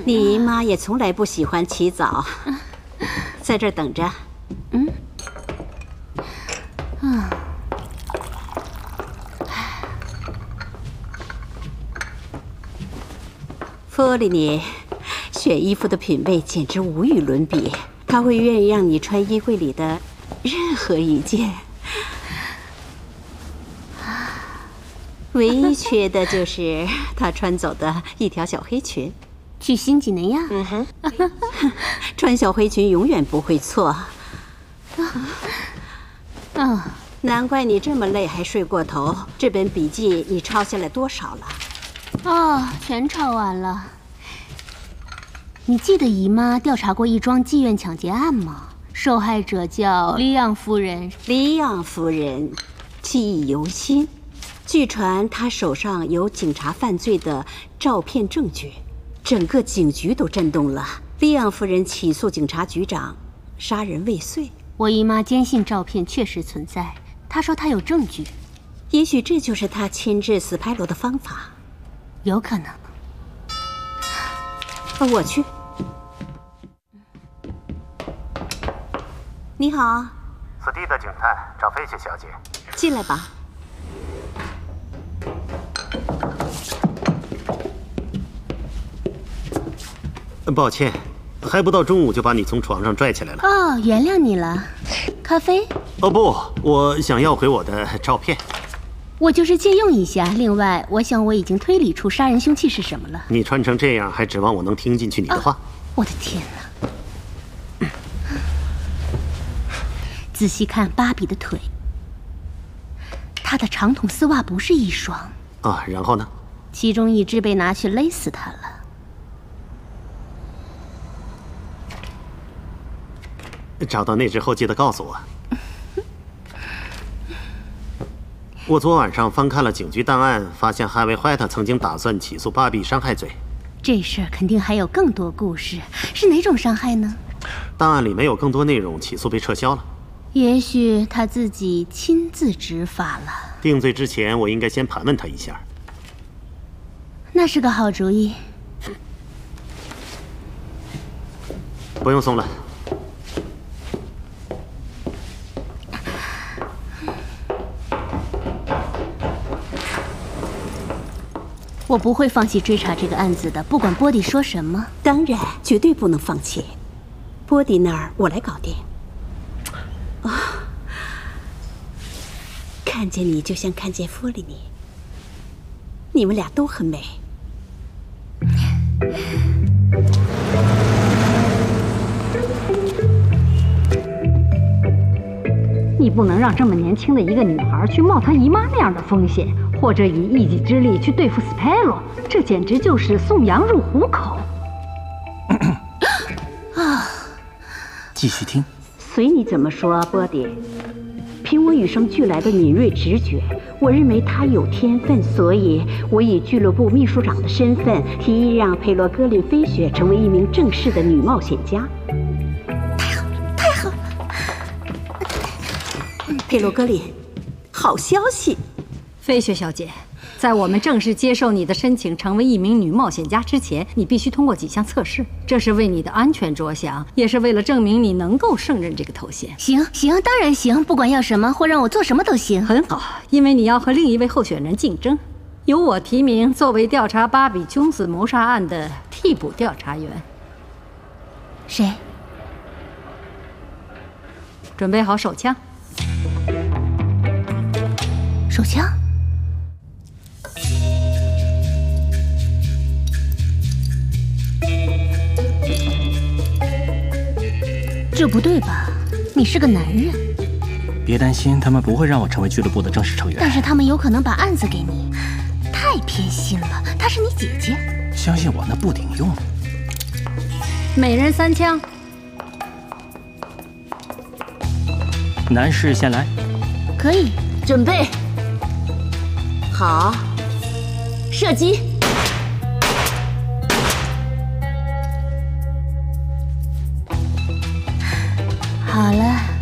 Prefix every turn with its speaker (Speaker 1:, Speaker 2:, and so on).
Speaker 1: 你姨妈也从来不喜欢起早，在这儿等着。弗里尼，选衣服的品味简直无与伦比，他会愿意让你穿衣柜里的任何一件。唯一缺的就是他穿走的一条小黑裙。
Speaker 2: 去新几内亚？
Speaker 1: 穿小黑裙永远不会错。难怪你这么累还睡过头。这本笔记你抄下来多少了？
Speaker 2: 全抄完了。你记得姨妈调查过一桩妓院抢劫案吗？受害者叫里昂夫人。
Speaker 1: 里昂夫人记忆犹新。据传她手上有警察犯罪的照片证据，整个警局都震动了。里昂夫人起诉警察局长杀人未遂。
Speaker 2: 我姨妈坚信照片确实存在，她说她有证据。
Speaker 1: 也许这就是她牵制斯派罗的方法。
Speaker 2: 有可能。
Speaker 1: 我去。你好，
Speaker 3: 此地的警探找菲雪小姐。
Speaker 1: 进来吧。
Speaker 3: 抱歉，还不到中午就把你从床上拽起来了。
Speaker 2: 原谅你了。咖啡？
Speaker 3: 不，我想要回我的照片。
Speaker 2: 我就是借用一下。另外，我想我已经推理出杀人凶器是什么了。
Speaker 3: 你穿成这样，还指望我能听进去你的话？
Speaker 2: 我的天哪！仔细看芭比的腿，她的长筒丝袜不是一双。
Speaker 3: 然后呢？
Speaker 2: 其中一只被拿去勒死她了。
Speaker 3: 找到那只后记得告诉我。我昨晚上翻看了警局档案，发现哈维·怀特曾经打算起诉芭比伤害罪。
Speaker 2: 这事儿肯定还有更多故事，是哪种伤害呢？
Speaker 3: 档案里没有更多内容，起诉被撤销了。
Speaker 2: 也许他自己亲自执法了。
Speaker 3: 定罪之前，我应该先盘问他一下。
Speaker 2: 那是个好主意。
Speaker 3: 不用送了。
Speaker 1: 我不会放弃追查这个案子的，不管波迪说什么。当然，绝对不能放弃。波迪那儿我来搞定。看见你就像看见弗里尼，你们俩都很美。
Speaker 4: 你不能让这么年轻的一个女孩去冒她姨妈那样的风险，或者以一己之力去对付斯派罗，这简直就是送羊入虎口。
Speaker 5: 继续听。
Speaker 4: 随你怎么说，波迪。凭我与生俱来的敏锐直觉，我认为她有天分，所以我以俱乐部秘书长的身份提议让佩洛格林飞雪成为一名正式的女冒险家。
Speaker 1: 太好了！佩洛格林，好消息！
Speaker 6: 飞雪小姐，在我们正式接受你的申请成为一名女冒险家之前，你必须通过几项测试，这是为你的安全着想，也是为了证明你能够胜任这个头衔。
Speaker 2: 行，当然行，不管要什么或让我做什么都行。
Speaker 6: 很好，因为你要和另一位候选人竞争，由我提名作为调查芭比·琼斯谋杀案的替补调查员。
Speaker 2: 谁？
Speaker 6: 准备好手枪。
Speaker 2: 手枪？这不对吧？你是个男人。
Speaker 5: 别担心，他们不会让我成为俱乐部的正式成员。
Speaker 2: 但是他们有可能把案子给你，太偏心了。她是你姐姐。
Speaker 5: 相信我，那不顶用。
Speaker 6: 每人3枪。
Speaker 5: 男士先来。
Speaker 2: 可以。
Speaker 1: 准备。好。
Speaker 2: 射击。好了。